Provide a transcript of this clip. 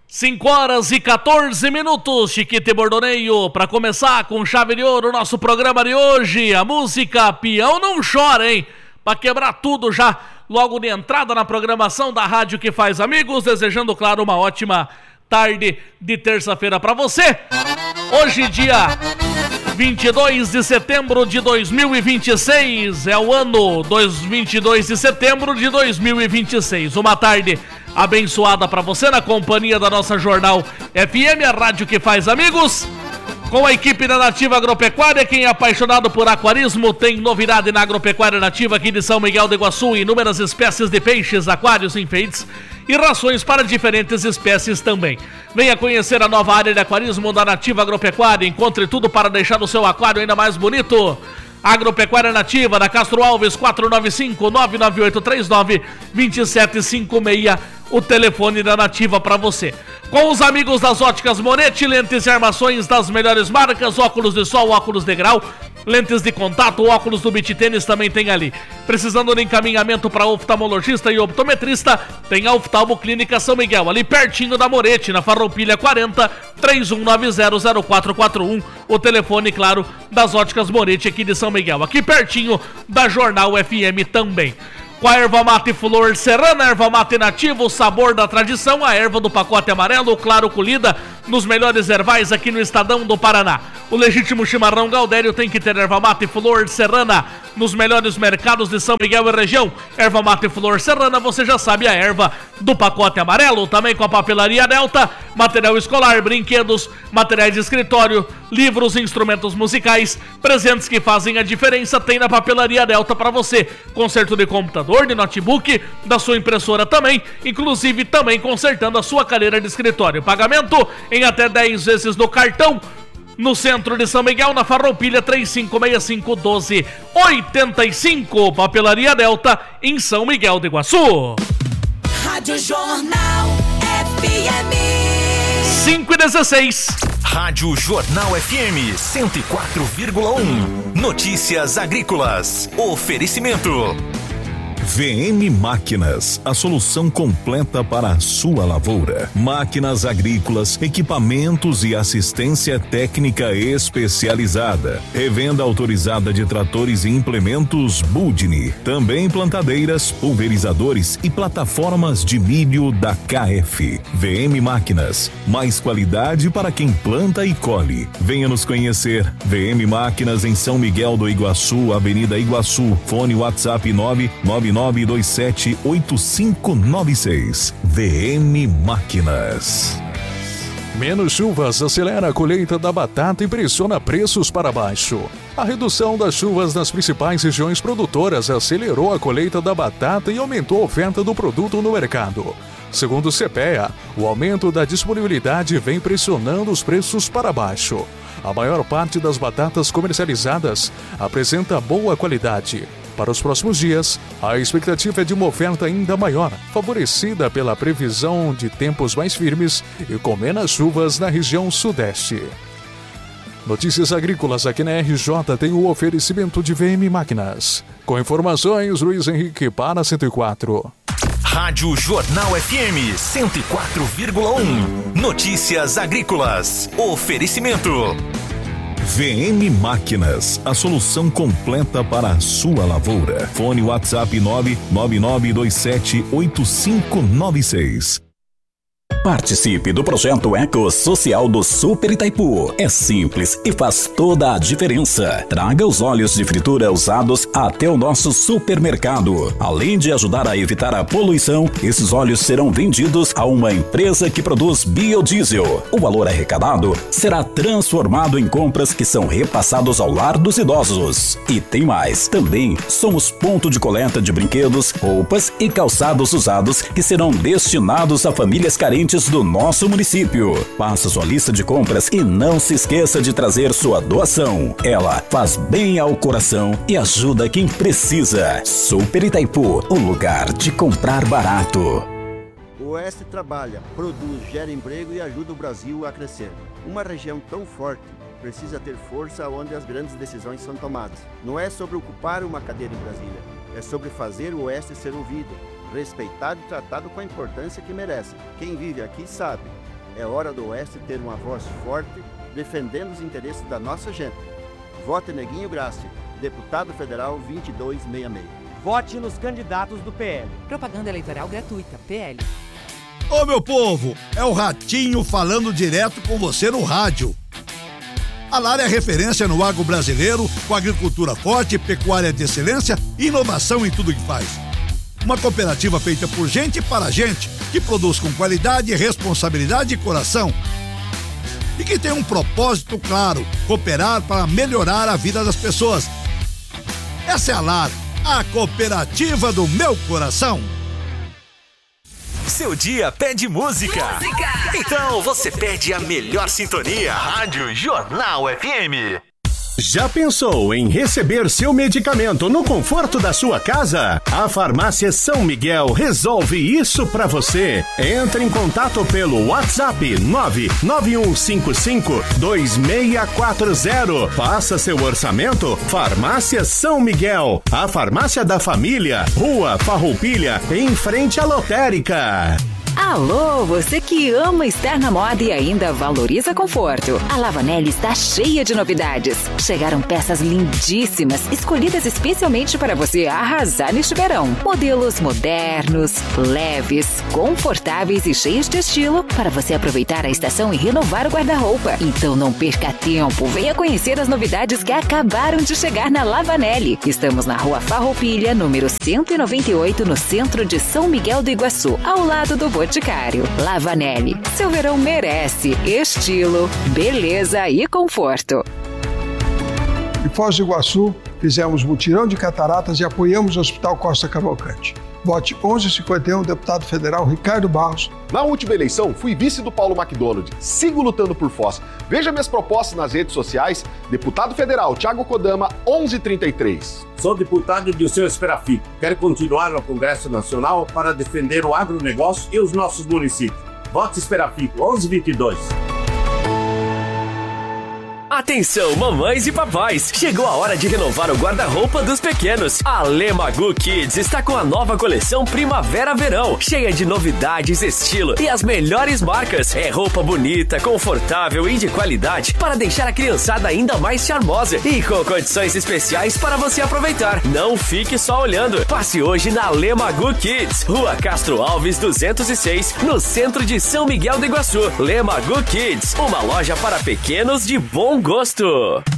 5h14, Chiquito e Bordoneio, para começar com chave de ouro o nosso programa de hoje, a música Peão Não Chora, hein? Para quebrar tudo já, logo de entrada na programação da Rádio que Faz Amigos, desejando, claro, uma ótima tarde de terça-feira para você. Hoje, dia 22 de setembro de 2026, é o ano 22 de setembro de 2026, uma tarde abençoada para você na companhia da nossa Jornal FM, a rádio que faz amigos, com a equipe da Nativa Agropecuária. Quem é apaixonado por aquarismo tem novidade na Agropecuária Nativa aqui de São Miguel do Iguaçu, inúmeras espécies de peixes, aquários, enfeites e rações para diferentes espécies também. Venha conhecer a nova área de aquarismo da Nativa Agropecuária, encontre tudo para deixar o seu aquário ainda mais bonito. Agropecuária Nativa, da Castro Alves, 495-99839-2756, o telefone da Nativa para você. Com os amigos das Óticas Moretti, lentes e armações das melhores marcas, óculos de sol, óculos de grau, lentes de contato, óculos do beach tênis também tem ali. Precisando de encaminhamento para oftalmologista e optometrista, tem a Oftalmo Clínica São Miguel, ali pertinho da Moretti, na Farroupilha 40, 31900441, o telefone, claro, das Óticas Moretti aqui de São Miguel, aqui pertinho da Jornal FM também. Com a erva mate Flor Serrana, erva mate nativa, o sabor da tradição, a erva do pacote amarelo, claro, colhida nos melhores ervais aqui no Estadão do Paraná. O legítimo chimarrão Gaudério tem que ter erva mate Flor Serrana nos melhores mercados de São Miguel e região. Erva mate Flor Serrana, você já sabe, a erva do pacote amarelo, também com a papelaria Delta, material escolar, brinquedos, materiais de escritório, livros, instrumentos musicais, presentes que fazem a diferença, tem na papelaria Delta para você. Conserto de computador, de notebook, da sua impressora também, inclusive também consertando a sua cadeira de escritório. Pagamento em até 10 vezes no cartão, no centro de São Miguel, na Farroupilha, 3565-1285, papelaria Delta, em São Miguel do Iguaçu. Rádio Jornal FM 5h16. Rádio Jornal FM 104,1. Notícias agrícolas. Oferecimento VM Máquinas, a solução completa para a sua lavoura. Máquinas agrícolas, equipamentos e assistência técnica especializada. Revenda autorizada de tratores e implementos Budni. Também plantadeiras, pulverizadores e plataformas de milho da KF. VM Máquinas, mais qualidade para quem planta e colhe. Venha nos conhecer. VM Máquinas em São Miguel do Iguaçu, Avenida Iguaçu. Fone WhatsApp 999278596. VM Máquinas. Menos chuvas acelera a colheita da batata e pressiona preços para baixo. A redução das chuvas nas principais regiões produtoras acelerou a colheita da batata e aumentou a oferta do produto no mercado. Segundo o CPEA, o aumento da disponibilidade vem pressionando os preços para baixo. A maior parte das batatas comercializadas apresenta boa qualidade. Para os próximos dias, a expectativa é de uma oferta ainda maior, favorecida pela previsão de tempos mais firmes e com menos chuvas na região sudeste. Notícias agrícolas aqui na RJ tem o oferecimento de VM Máquinas. Com informações, Luiz Henrique para 104. Rádio Jornal FM 104,1. Notícias agrícolas. Oferecimento VM Máquinas, a solução completa para a sua lavoura. Fone WhatsApp 999278596. Participe do projeto Ecossocial do Super Itaipu. É simples e faz toda a diferença. Traga os óleos de fritura usados até o nosso supermercado. Além de ajudar a evitar a poluição, esses óleos serão vendidos a uma empresa que produz biodiesel. O valor arrecadado será transformado em compras que são repassados ao lar dos idosos. E tem mais. Também somos ponto de coleta de brinquedos, roupas e calçados usados que serão destinados a famílias carentes do nosso município. Faça sua lista de compras e não se esqueça de trazer sua doação. Ela faz bem ao coração e ajuda quem precisa. Super Itaipu, o lugar de comprar barato. O Oeste trabalha, produz, gera emprego e ajuda o Brasil a crescer. Uma região tão forte precisa ter força onde as grandes decisões são tomadas. Não é sobre ocupar uma cadeira em Brasília, é sobre fazer o Oeste ser ouvido, respeitado e tratado com a importância que merece. Quem vive aqui sabe, É hora do Oeste ter uma voz forte, defendendo os interesses da nossa gente. Vote Neguinho Grassi, deputado federal 2266. Vote nos candidatos do PL. Propaganda eleitoral gratuita, PL. Ô meu povo, é o Ratinho falando direto com você no rádio. A Lar é referência no agro brasileiro, com agricultura forte, pecuária de excelência e inovação em tudo que faz. Uma cooperativa feita por gente para gente, que produz com qualidade, responsabilidade e coração. E que tem um propósito claro, cooperar para melhorar a vida das pessoas. Essa é a Lar, a cooperativa do meu coração. Seu dia pede música. Então você pede a melhor sintonia. Rádio Jornal FM. Já pensou em receber seu medicamento no conforto da sua casa? A Farmácia São Miguel resolve isso para você. Entre em contato pelo WhatsApp 991552640. Faça seu orçamento. Farmácia São Miguel, a farmácia da família, Rua Farroupilha, em frente à lotérica. Alô, você que ama estar na moda e ainda valoriza conforto. A Lavanelli está cheia de novidades. Chegaram peças lindíssimas, escolhidas especialmente para você arrasar neste verão. Modelos modernos, leves, confortáveis e cheios de estilo para você aproveitar a estação e renovar o guarda-roupa. Então não perca tempo, venha conhecer as novidades que acabaram de chegar na Lavanelli. Estamos na Rua Farroupilha, número 198, no centro de São Miguel do Iguaçu, ao lado do Boticário. Lavanelli, seu verão merece estilo, beleza e conforto. Em Foz do Iguaçu, fizemos mutirão de cataratas e apoiamos o Hospital Costa Cavalcante. Vote 1151, deputado federal Ricardo Barros. Na última eleição, fui vice do Paulo McDonald. Sigo lutando por Foz. Veja minhas propostas nas redes sociais. Deputado federal Thiago Kodama, 1133. Sou deputado de seu Esperafico. Quero continuar no Congresso Nacional para defender o agronegócio e os nossos municípios. Vote Esperafico, 1122. Atenção, mamães e papais! Chegou a hora de renovar o guarda-roupa dos pequenos. A Lemagu Kids está com a nova coleção Primavera-Verão, cheia de novidades, estilo e as melhores marcas. É roupa bonita, confortável e de qualidade para deixar a criançada ainda mais charmosa e com condições especiais para você aproveitar. Não fique só olhando. Passe hoje na Lemagu Kids, Rua Castro Alves 206, no centro de São Miguel do Iguaçu. Lemagu Kids, uma loja para pequenos de bom gosto.